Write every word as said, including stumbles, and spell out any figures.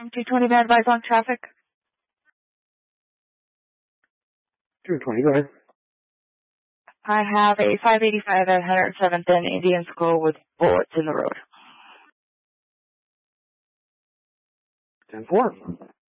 two twenty Van advise on traffic. two twenty, go ahead. I have a five eighty-five at one hundred seventh and Indian School with bullets in the road. ten four.